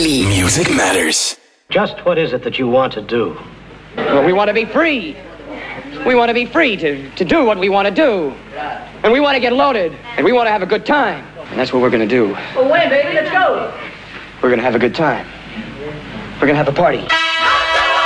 Daily. Music matters. Just what is it that you want to do? Well, we want to be free. We want to be free to do what we want to do. And we want to get loaded. And we want to have a good time. And that's what we're going to do. Well, wait, baby, let's go. We're going to have a good time. We're going to have a party.